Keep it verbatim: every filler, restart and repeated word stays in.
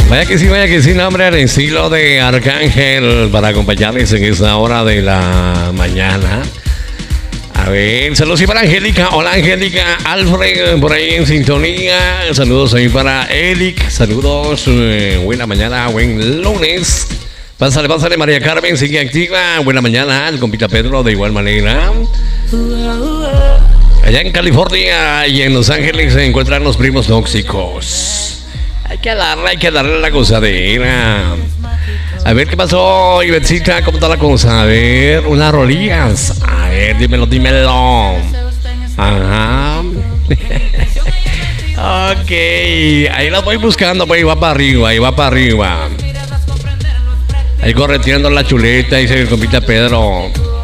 Vaya que sí, vaya que sí, nombre al estilo de Arcángel para acompañarles en esta hora de la mañana. A ver, saludos y para Angélica. Hola Angélica, Alfred por ahí en sintonía. Saludos ahí para Eric. Saludos, eh, buena mañana, buen lunes. Pásale, pásale, María Carmen, sigue activa. Buena mañana, el compita Pedro de igual manera. Allá en California y en Los Ángeles se encuentran los primos tóxicos. Hay que darle, hay que darle la gozadera. A ver qué pasó, Ivetcita, ¿cómo está la cosa? A ver, unas rolillas. A ver, dímelo, dímelo. Ajá. Ok, ahí la voy buscando, pues, ahí va para arriba, ahí va para arriba. Ahí correteando la chuleta, dice el compita Pedro.